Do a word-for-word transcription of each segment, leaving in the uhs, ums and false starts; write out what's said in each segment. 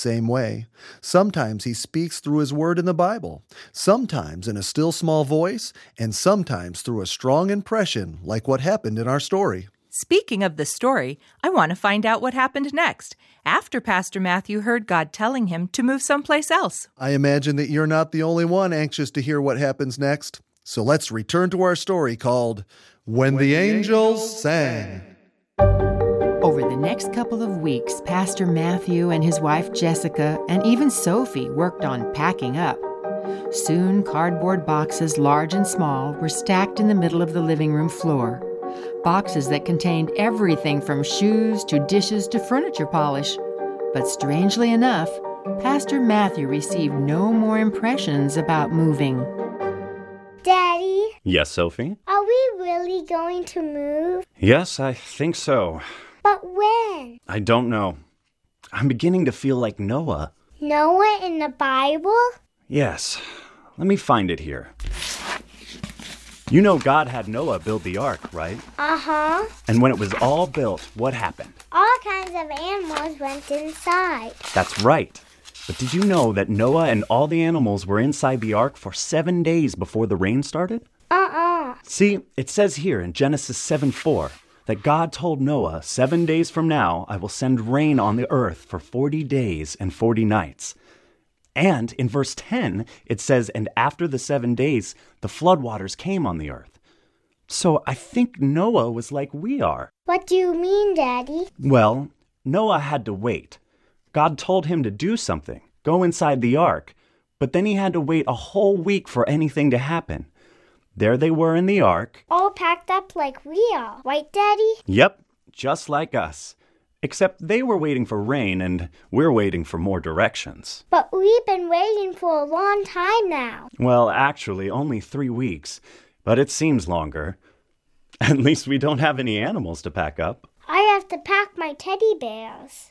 same way. Sometimes he speaks through his word in the Bible, sometimes in a still small voice, and sometimes through a strong impression like what happened in our story. Speaking of the story, I want to find out what happened next, after Pastor Matthew heard God telling him to move someplace else. I imagine that you're not the only one anxious to hear what happens next. So let's return to our story called When, when the, the Angels, Angels Sang. Over the next couple of weeks, Pastor Matthew and his wife Jessica and even Sophie worked on packing up. Soon, cardboard boxes, large and small, were stacked in the middle of the living room floor. Boxes that contained everything from shoes to dishes to furniture polish. But strangely enough, Pastor Matthew received no more impressions about moving. Daddy? Yes, Sophie? Are we really going to move? Yes, I think so. But when? I don't know. I'm beginning to feel like Noah. Noah in the Bible? Yes. Let me find it here. You know God had Noah build the ark, right? Uh-huh. And when it was all built, what happened? All kinds of animals went inside. That's right. But did you know that Noah and all the animals were inside the ark for seven days before the rain started? Uh-uh. See, it says here in Genesis seven four that God told Noah, seven days from now, I will send rain on the earth for forty days and forty nights. And in verse ten, it says, and after the seven days, the floodwaters came on the earth. So I think Noah was like we are. What do you mean, Daddy? Well, Noah had to wait. God told him to do something, go inside the ark, but then he had to wait a whole week for anything to happen. There they were in the ark. All packed up like we are, right, Daddy? Yep, just like us. Except they were waiting for rain and we're waiting for more directions. But we've been waiting for a long time now. Well, actually, only three weeks. But it seems longer. At least we don't have any animals to pack up. I have to pack my teddy bears.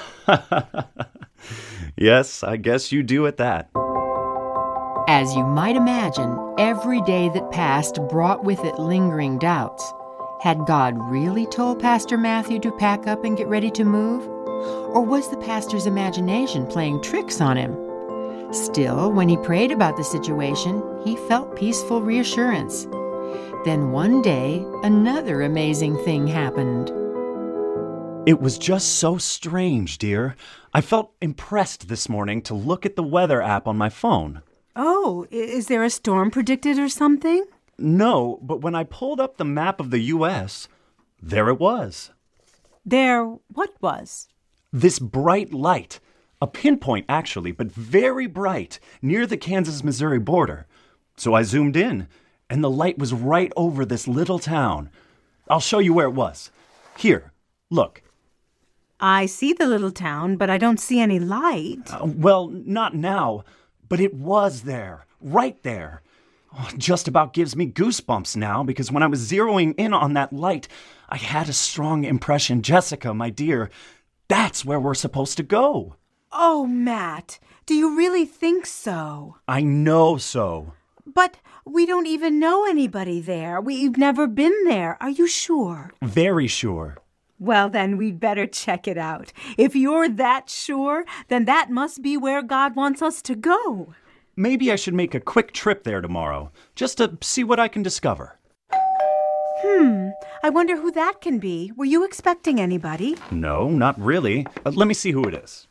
Yes, I guess you do at that. As you might imagine, every day that passed brought with it lingering doubts. Had God really told Pastor Matthew to pack up and get ready to move? Or was the pastor's imagination playing tricks on him? Still, when he prayed about the situation, he felt peaceful reassurance. Then one day, another amazing thing happened. It was just so strange, dear. I felt impressed this morning to look at the weather app on my phone. Oh, is there a storm predicted or something? No, but when I pulled up the map of the U S, there it was. There what was? This bright light. A pinpoint, actually, but very bright, near the Kansas-Missouri border. So I zoomed in, and the light was right over this little town. I'll show you where it was. Here, look. I see the little town, but I don't see any light. Uh, well, not now, but it was there, right there. Oh, it just about gives me goosebumps now, because when I was zeroing in on that light, I had a strong impression, Jessica, my dear, that's where we're supposed to go. Oh, Matt, do you really think so? I know so. But we don't even know anybody there. We've never been there. Are you sure? Very sure. Well, then we'd better check it out. If you're that sure, then that must be where God wants us to go. Maybe I should make a quick trip there tomorrow, just to see what I can discover. Hmm, I wonder who that can be. Were you expecting anybody? No, not really. Uh, let me see who it is.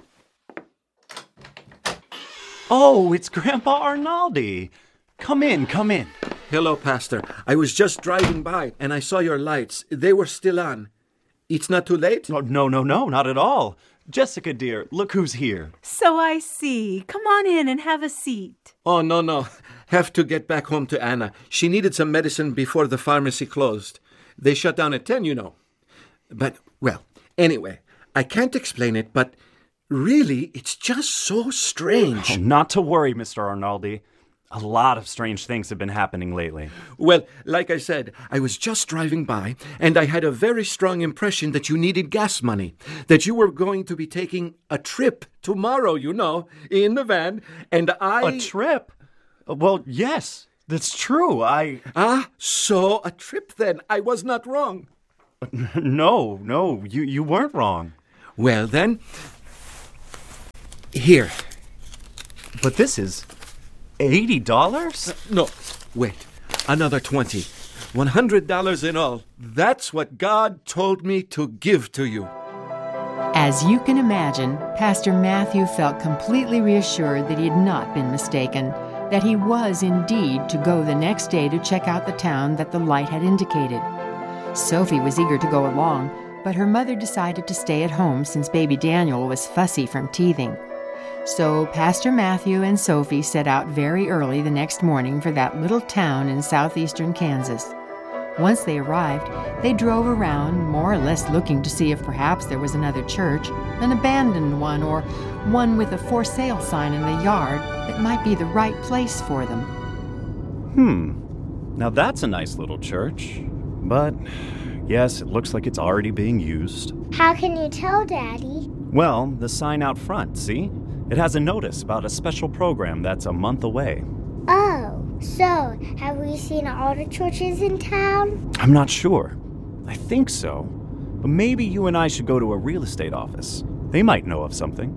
Oh, it's Grandpa Arnaldi. Come in, come in. Hello, Pastor. I was just driving by, and I saw your lights. They were still on. It's not too late? Oh, no, no, no, not at all. Jessica, dear, look who's here. So I see. Come on in and have a seat. Oh, no, no. Have to get back home to Anna. She needed some medicine before the pharmacy closed. They shut down at ten, you know. But, well, anyway, I can't explain it, but really, it's just so strange. Oh, not to worry, Mister Arnaldi. A lot of strange things have been happening lately. Well, like I said, I was just driving by, and I had a very strong impression that you needed gas money, that you were going to be taking a trip tomorrow, you know, in the van, and I... A trip? Well, yes, that's true. I... Ah, so a trip then. I was not wrong. No, no, you, you weren't wrong. Well, then, Here. But this is eighty dollars? Uh, no, wait. Another twenty. one hundred dollars in all. That's what God told me to give to you. As you can imagine, Pastor Matthew felt completely reassured that he had not been mistaken, that he was indeed to go the next day to check out the town that the light had indicated. Sophie was eager to go along, but her mother decided to stay at home since baby Daniel was fussy from teething. So Pastor Matthew and Sophie set out very early the next morning for that little town in southeastern Kansas. Once they arrived, they drove around, more or less looking to see if perhaps there was another church, an abandoned one, or one with a for sale sign in the yard that might be the right place for them. Hmm. Now that's a nice little church. But, yes, it looks like it's already being used. How can you tell, Daddy? Well, the sign out front, see? It has a notice about a special program that's a month away. Oh, so have we seen all the churches in town? I'm not sure. I think so. But maybe you and I should go to a real estate office. They might know of something.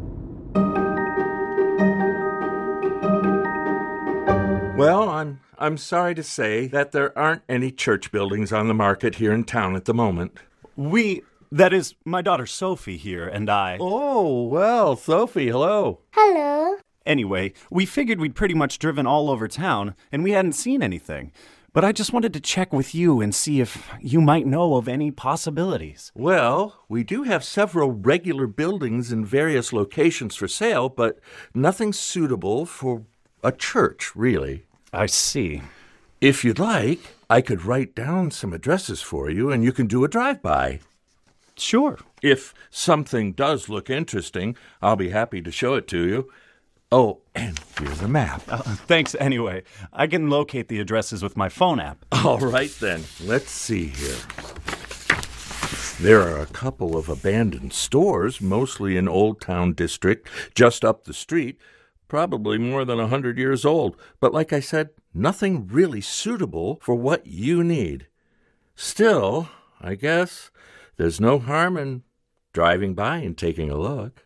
Well, I'm I'm sorry to say that there aren't any church buildings on the market here in town at the moment. We, that is, my daughter Sophie here and I. Oh, well, Sophie, hello. Hello. Anyway, we figured we'd pretty much driven all over town, and we hadn't seen anything. But I just wanted to check with you and see if you might know of any possibilities. Well, we do have several regular buildings in various locations for sale, but nothing suitable for a church, really. I see. If you'd like, I could write down some addresses for you, and you can do a drive-by. Sure. If something does look interesting, I'll be happy to show it to you. Oh, and here's a map. Uh, thanks anyway. I can locate the addresses with my phone app. All right, then. Let's see here. There are a couple of abandoned stores, mostly in Old Town District, just up the street, probably more than a hundred years old. But like I said, nothing really suitable for what you need. Still, I guess there's no harm in driving by and taking a look.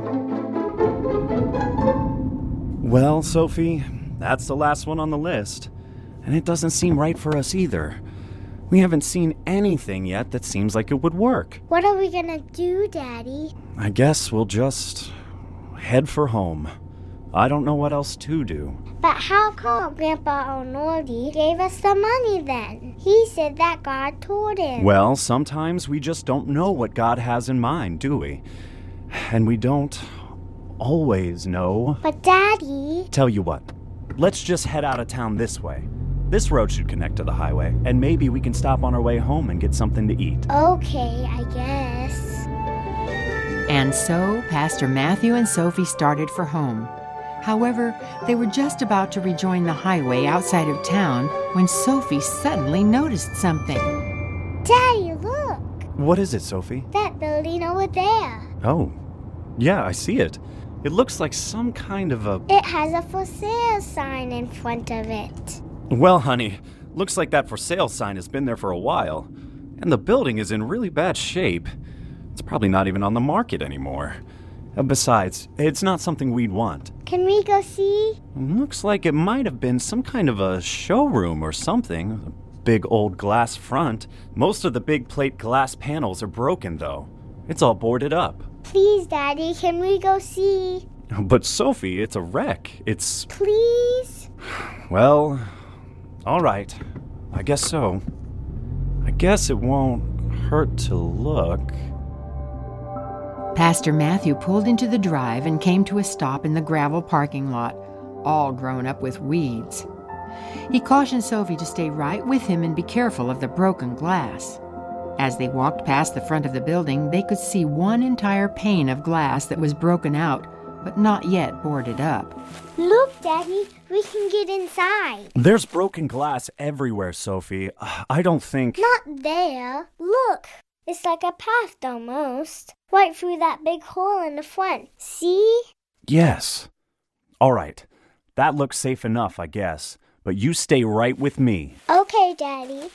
Well, Sophie, that's the last one on the list. And it doesn't seem right for us either. We haven't seen anything yet that seems like it would work. What are we gonna do, Daddy? I guess we'll just head for home. I don't know what else to do. But how come Grandpa Arnoldi gave us the money then? He said that God told him. Well, sometimes we just don't know what God has in mind, do we? And we don't always know. But Daddy... Tell you what, let's just head out of town this way. This road should connect to the highway, and maybe we can stop on our way home and get something to eat. Okay, I guess. And so Pastor Matthew and Sophie started for home. However, they were just about to rejoin the highway outside of town when Sophie suddenly noticed something. Daddy, look! What is it, Sophie? That building over there. Oh, yeah, I see it. It looks like some kind of a... It has a for sale sign in front of it. Well, honey, looks like that for sale sign has been there for a while. And the building is in really bad shape. It's probably not even on the market anymore. Uh, besides, it's not something we'd want. Can we go see? Looks like it might have been some kind of a showroom or something. A big old glass front. Most of the big plate glass panels are broken, though. It's all boarded up. Please, Daddy, can we go see? But Sophie, it's a wreck. It's... Please? Well, all right. I guess so. I guess it won't hurt to look. Pastor Matthew pulled into the drive and came to a stop in the gravel parking lot, all grown up with weeds. He cautioned Sophie to stay right with him and be careful of the broken glass. As they walked past the front of the building, they could see one entire pane of glass that was broken out, but not yet boarded up. Look, Daddy, we can get inside. There's broken glass everywhere, Sophie. I don't think... Not there. Look, it's like a path almost. Right through that big hole in the front. See? Yes. All right. That looks safe enough, I guess. But you stay right with me. Okay, Daddy.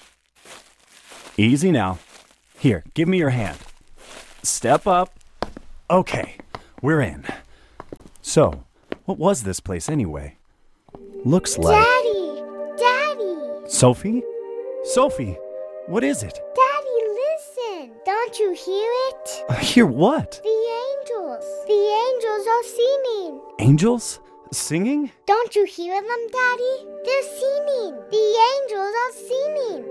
Easy now. Here, give me your hand. Step up. Okay, we're in. So, what was this place anyway? Looks like... Daddy! Daddy! Sophie? Sophie, what is it? Daddy, listen! Don't you hear it? Uh, hear what? The angels! The angels are singing! Angels? Singing? Don't you hear them, Daddy? They're singing! The angels are singing!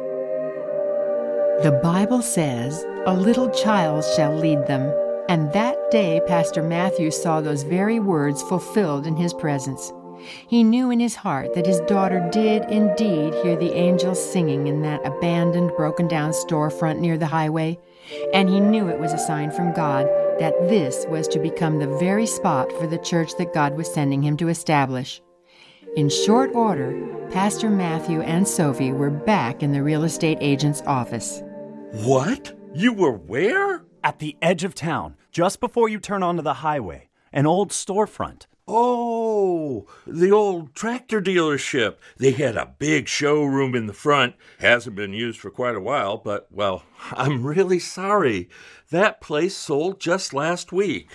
The Bible says, "A little child shall lead them." And that day, Pastor Matthew saw those very words fulfilled in his presence. He knew in his heart that his daughter did indeed hear the angels singing in that abandoned, broken-down storefront near the highway, and he knew it was a sign from God that this was to become the very spot for the church that God was sending him to establish. In short order, Pastor Matthew and Sophie were back in the real estate agent's office. What? You were where? At the edge of town, just before you turn onto the highway. An old storefront. Oh, the old tractor dealership. They had a big showroom in the front. Hasn't been used for quite a while, but, well, I'm really sorry. That place sold just last week.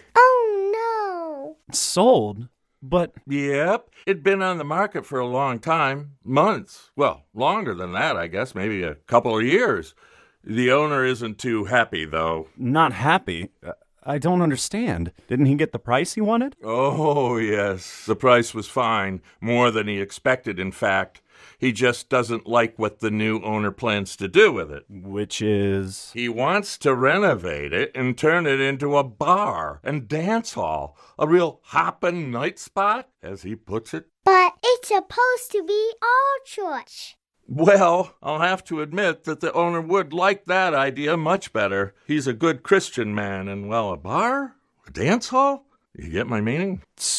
Oh, no. Sold? But... Yep. It'd been on the market for a long time. Months. Well, longer than that, I guess. Maybe a couple of years. The owner isn't too happy, though. Not happy? I don't understand. Didn't he get the price he wanted? Oh, yes. The price was fine. More than he expected, in fact. He just doesn't like what the new owner plans to do with it. Which is? He wants to renovate it and turn it into a bar and dance hall. A real hoppin' night spot, as he puts it. But it's supposed to be our church. Well, I'll have to admit that the owner would like that idea much better. He's a good Christian man, and, well, a bar? A dance hall? You get my meaning?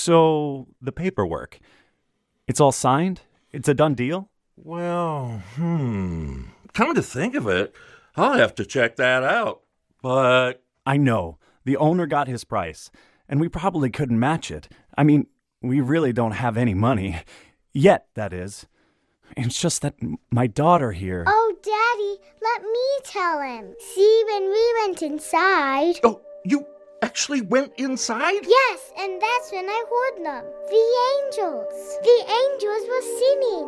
So, the paperwork. It's all signed? It's a done deal? Well, hmm. Come to think of it, I'll have to check that out. But... I know. The owner got his price, and we probably couldn't match it. I mean, we really don't have any money. Yet, that is. It's just that my daughter here... Oh, Daddy, let me tell him. See, when we went inside... Oh, you actually went inside? Yes, and that's when I heard them. The angels. The angels were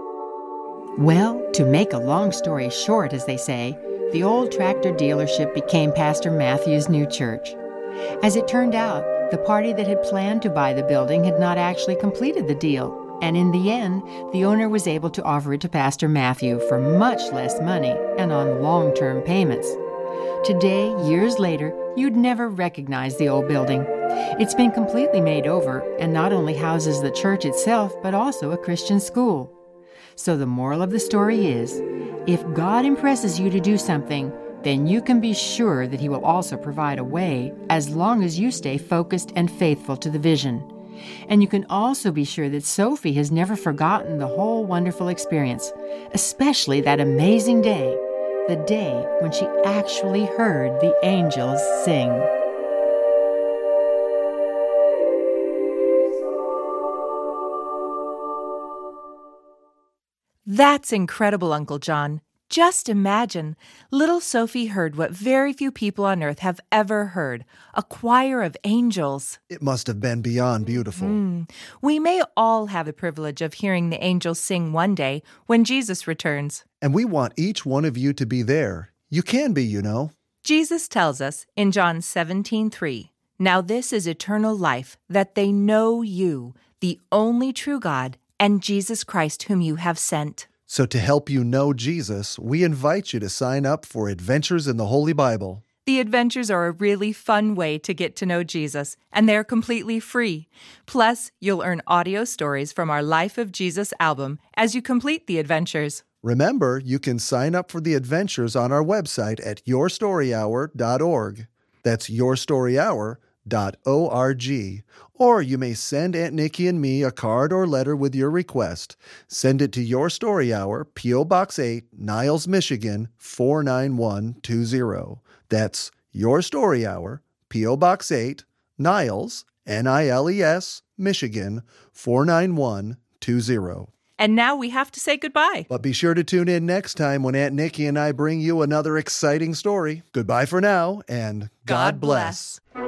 singing. Well, to make a long story short, as they say, the old tractor dealership became Pastor Matthew's new church. As it turned out, the party that had planned to buy the building had not actually completed the deal. And in the end, the owner was able to offer it to Pastor Matthew for much less money and on long-term payments. Today, years later, you'd never recognize the old building. It's been completely made over and not only houses the church itself, but also a Christian school. So the moral of the story is, if God impresses you to do something, then you can be sure that He will also provide a way as long as you stay focused and faithful to the vision. And you can also be sure that Sophie has never forgotten the whole wonderful experience, especially that amazing day, the day when she actually heard the angels sing. That's incredible, Uncle John. Just imagine, little Sophie heard what very few people on earth have ever heard, a choir of angels. It must have been beyond beautiful. Mm. We may all have the privilege of hearing the angels sing one day when Jesus returns. And we want each one of you to be there. You can be, you know. Jesus tells us in John seventeen three, "Now this is eternal life, that they know you, the only true God, and Jesus Christ whom you have sent." So to help you know Jesus, we invite you to sign up for Adventures in the Holy Bible. The adventures are a really fun way to get to know Jesus, and they're completely free. Plus, you'll earn audio stories from our Life of Jesus album as you complete the adventures. Remember, you can sign up for the adventures on our website at your story hour dot org. That's your story hour dot org. Or you may send Aunt Nikki and me a card or letter with your request. Send it to Your Story Hour, P O. Box eight, Niles, Michigan, four nine one two zero. That's Your Story Hour, P O. Box eight, Niles, N I L E S, Michigan, four nine one two zero. And now we have to say goodbye. But be sure to tune in next time when Aunt Nikki and I bring you another exciting story. Goodbye for now, and God, God bless. bless.